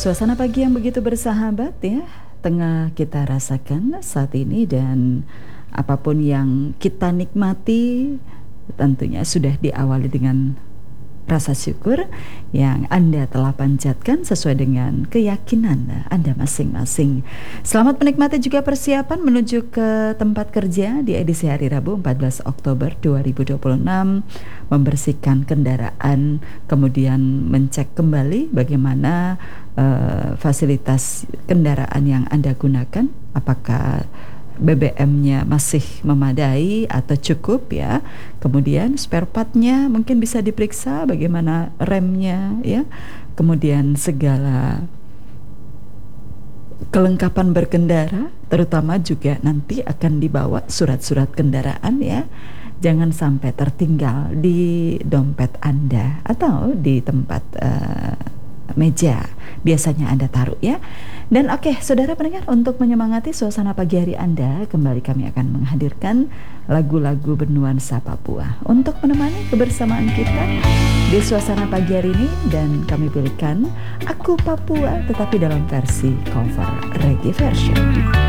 Suasana pagi yang begitu bersahabat ya, tengah kita rasakan saat ini, dan apapun yang kita nikmati tentunya sudah diawali dengan rasa syukur yang Anda telah panjatkan sesuai dengan keyakinan Anda masing-masing. Selamat menikmati juga persiapan menuju ke tempat kerja di edisi hari Rabu 14 Oktober 2026, membersihkan kendaraan, kemudian mencek kembali bagaimana fasilitas kendaraan yang Anda gunakan, apakah BBM-nya masih memadai atau cukup ya. Kemudian spare part-nya mungkin bisa diperiksa, bagaimana remnya ya. Kemudian segala kelengkapan berkendara, terutama juga nanti akan dibawa surat-surat kendaraan ya. Jangan sampai tertinggal di dompet Anda atau di tempat meja biasanya Anda taruh ya. Dan oke, saudara pendengar, untuk menyemangati suasana pagi hari Anda, kembali kami akan menghadirkan lagu-lagu bernuansa Papua untuk menemani kebersamaan kita di suasana pagi hari ini. Dan kami pilihkan Aku Papua, tetapi dalam versi cover reggae version.